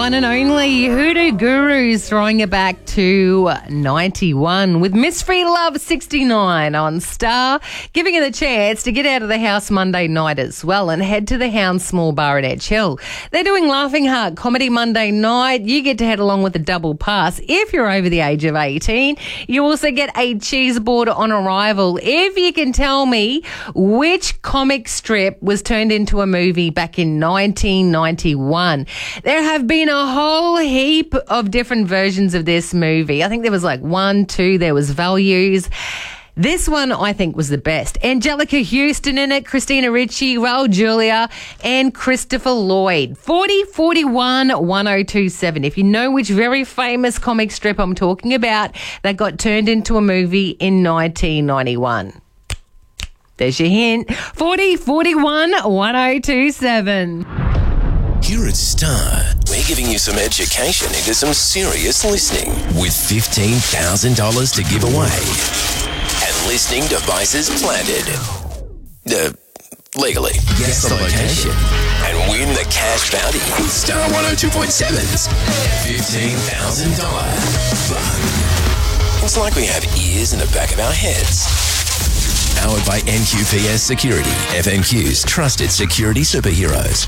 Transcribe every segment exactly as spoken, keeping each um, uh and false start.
one and only Hoodoo Gurus throwing it back to ninety-one with Mystery Love sixty-nine on Star, giving her the chance to get out of the house Monday night as well and head to the Hound Small Bar at Edge Hill. They're doing Laughing Heart Comedy Monday night. You get to head along with a double pass if you're over the age of eighteen. You also get a cheese board on arrival if you can tell me which comic strip was turned into a movie back in nineteen ninety-one. There have been a whole heap of different versions of this movie. I think there was like one, two, there was Values. This one, I think, was the best. Angelica Houston in it, Christina Ricci, Raul Julia, and Christopher Lloyd. forty forty-one one oh two seven. If you know which very famous comic strip I'm talking about that got turned into a movie in nineteen ninety-one. There's your hint. forty forty-one one oh two seven. Here at Star, we're giving you some education into some serious listening with fifteen thousand dollars to give away and listening devices planted. Uh, legally. Guess the location and win the cash bounty. Star one oh two point seven's fifteen thousand dollars fun. It's like we have ears in the back of our heads. Powered by N Q P S Security, F N Q's trusted security superheroes.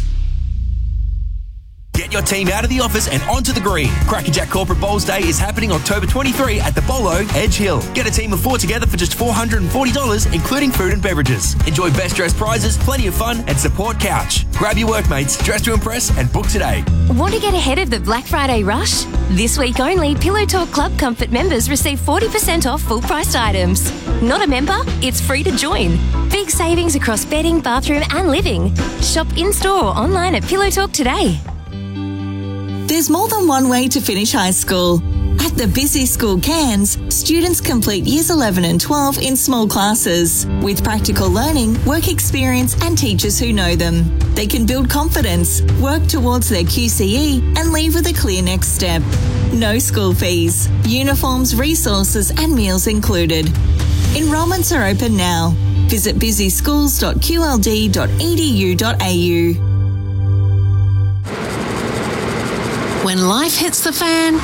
Get your team out of the office and onto the green. Crackerjack Corporate Bowls Day is happening October twenty-third at the Bolo, Edge Hill. Get a team of four together for just four hundred forty dollars, including food and beverages. Enjoy best dressed prizes, plenty of fun, and support Couch. Grab your workmates, dress to impress, and book today. Want to get ahead of the Black Friday rush? This week only, Pillow Talk Club Comfort members receive forty percent off full-priced items. Not a member? It's free to join. Big savings across bedding, bathroom, and living. Shop in-store or online at Pillow Talk today. There's more than one way to finish high school. At the Busy School Cairns, students complete years eleven and twelve in small classes. With practical learning, work experience and teachers who know them. They can build confidence, work towards their Q C E and leave with a clear next step. No school fees, uniforms, resources and meals included. Enrolments are open now. Visit busy schools dot q l d dot e d u dot a u. When life hits the fan,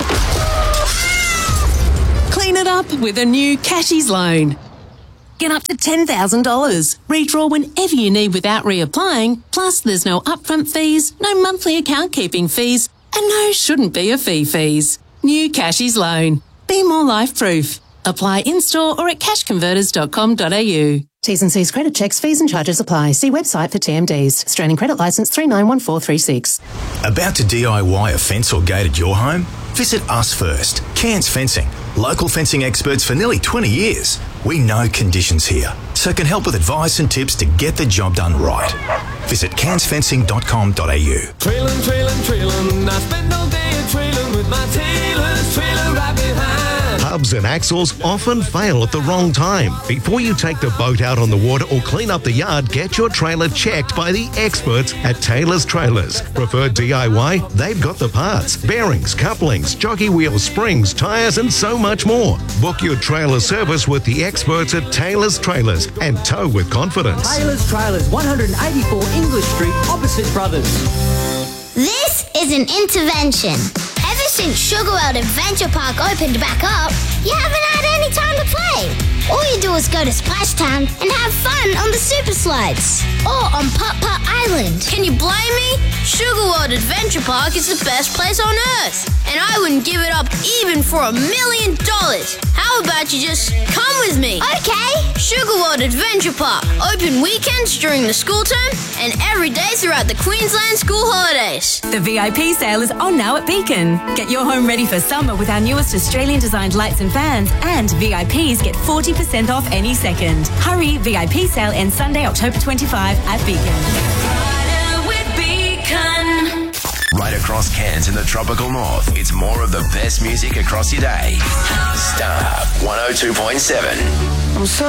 clean it up with a new Cashies loan. Get up to ten thousand dollars. Redraw whenever you need without reapplying. Plus, there's no upfront fees, no monthly account keeping fees, and no shouldn't be a fee fees. New Cashies loan. Be more life-proof. Apply in-store or at cash converters dot com dot a u. T's and C's credit checks, fees and charges apply. See website for T M Ds. Australian Credit Licence three nine one four three six. About to D I Y a fence or gate at your home? Visit us first. Cairns Fencing. Local fencing experts for nearly twenty years. We know conditions here, so can help with advice and tips to get the job done right. Visit cairns fencing dot com dot a u. Trailin', trailin', trailin'. I spend all day a trailin' with my tailors, trailer right behind. Hubs and axles often fail at the wrong time. Before you take the boat out on the water or clean up the yard, get your trailer checked by the experts at Taylor's Trailers. Preferred D I Y? They've got the parts, bearings, couplings, jockey wheels, springs, tyres and so much more. Book your trailer service with the experts at Taylor's Trailers and tow with confidence. Taylor's Trailers, one eighty-four English Street, opposite Brothers. This is an intervention. Ever since Sugar World Adventure Park opened back up, you haven't had any time to play. All you do is go to Splash Town and have fun on the super slides or on Putt Putt Island. Can you blame me? Sugar World Adventure Park is the best place on earth, and I wouldn't give it up even for a million dollars. How about you just come with me? Okay. Sugar World Adventure Park, open weekends during the school term and every day throughout the Queensland school holidays. The V I P sale is on now at Beacon. Get your home ready for summer with our newest Australian designed lights and fans, and V I Ps get forty percent off any second. Hurry, V I P sale ends Sunday, October twenty-fifth at Beacon. Right across Cairns in the tropical north, it's more of the best music across your day. Star one oh two point seven. I'm so